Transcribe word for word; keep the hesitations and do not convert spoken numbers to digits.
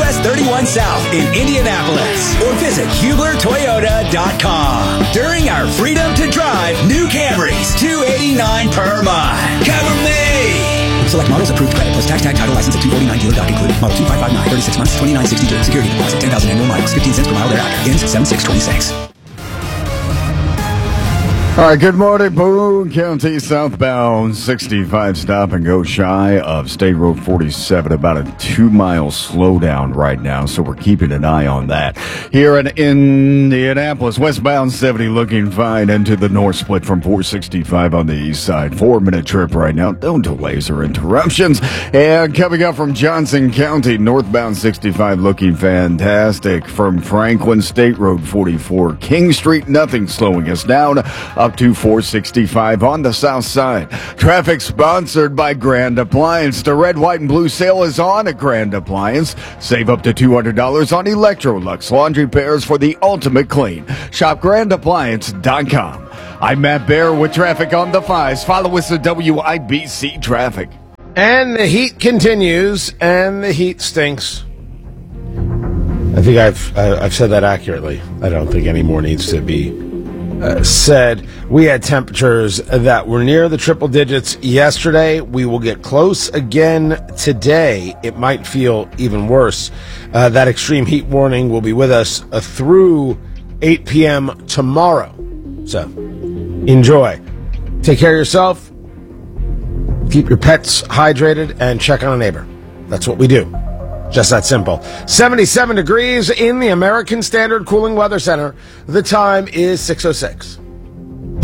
S thirty-one South in Indianapolis. Or visit Hubler Toyota dot com. During our Freedom to Drive new Camrys, two hundred eighty-nine dollars per month. Cover me! Select models approved credit plus tax tag title license at two forty-nine dealer doc included. Model two five five nine, thirty-six months, twenty-nine sixty-two. Security deposit, ten thousand annual miles, fifteen cents per mile thereafter. Ends seven six twenty-six. All right, good morning, Boone County, southbound sixty-five, stop and go shy of State Road forty-seven, about a two-mile slowdown right now, so we're keeping an eye on that. Here in Indianapolis, westbound seventy looking fine into the north split from four sixty-five on the east side. Four-minute trip right now, no delays or interruptions. And coming up from Johnson County, northbound sixty-five looking fantastic from Franklin, State Road forty-four, King Street, nothing slowing us down, up to four sixty-five on the south side. Traffic sponsored by Grand Appliance. The red, white, and blue sale is on at Grand Appliance. Save up to two hundred dollars on Electrolux laundry pairs for the ultimate clean. Shop grand appliance dot com. I'm Matt Bear with traffic on the fives. Follow us at W I B C Traffic. And the heat continues, and the heat stinks. I think I've I've said that accurately. I don't think any more needs to be Uh, said. We had temperatures that were near the triple digits yesterday. We will get close again today. It might feel even worse. Uh, that extreme heat warning will be with us uh, through eight p.m. tomorrow. So enjoy. Take care of yourself. Keep your pets hydrated and check on a neighbor. That's what we do. Just that simple. seventy-seven degrees in the American Standard Cooling Weather Center. The time is six oh six.